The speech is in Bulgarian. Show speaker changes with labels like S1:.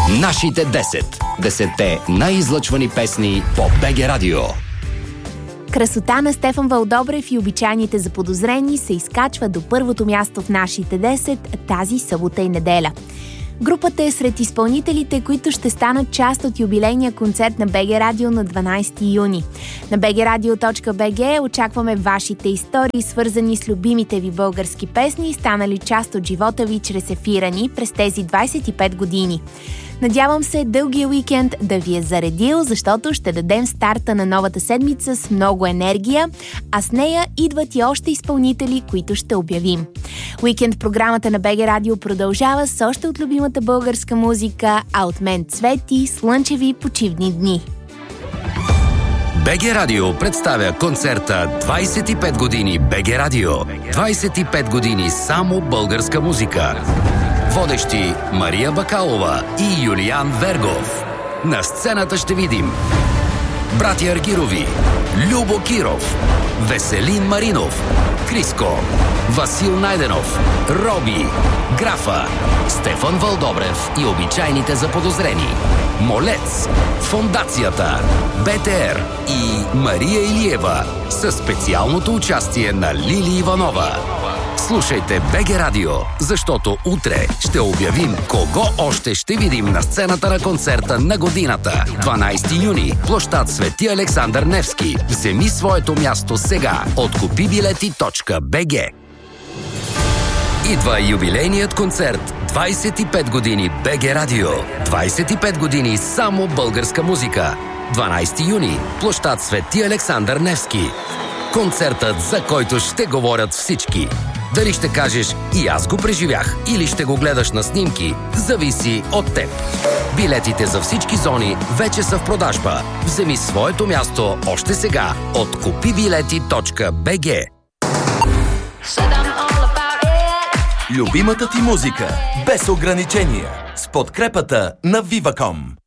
S1: Нашите 10. 10-те най-излъчвани песни по БГ Радио.
S2: Красота на Стефан Вълдобрев и обичайните заподозрени се изкачва до първото място в нашите 10 тази събота и неделя. Групата е сред изпълнителите, които ще станат част от юбилейния концерт на БГ Радио на 12 юни. На bgradio.bg очакваме вашите истории, свързани с любимите ви български песни, станали част от живота ви чрез ефира ни през тези 25 години. Надявам се дългия уикенд да ви е заредил, защото ще дадем старта на новата седмица с много енергия, а с нея идват и още изпълнители, които ще обявим. Уикенд програмата на БГ Радио продължава с още от любимата българска музика, а от мен цвети, слънчеви почивни дни.
S1: БГ Радио представя концерта 25 години БГ Радио. 25 години само българска музика. Водещи Мария Бакалова и Юлиан Вергов. На сцената ще видим братя Аргирови, Любо Киров, Веселин Маринов, Криско, Васил Найденов, Роби, Графа, Стефан Вълдобрев и обичайните заподозрени, Молец, Фондацията, БТР и Мария Илиева със специалното участие на Лили Иванова. Слушайте БГ Радио, защото утре ще обявим кого още ще видим на сцената на концерта на годината. 12 юни, площад Свети Александър Невски. Вземи своето място сега от kupibileti.bg. Идва юбилейният концерт 25 години БГ Радио. 25 години само българска музика. 12 юни, площад Свети Александър Невски. Концертът, за който ще говорят всички. Дали ще кажеш "и аз го преживях" или ще го гледаш на снимки, зависи от теб. Билетите за всички зони вече са в продажба. Вземи своето място още сега от kupibileti.bg.
S3: Любимата ти музика без ограничения с подкрепата на Viva.com.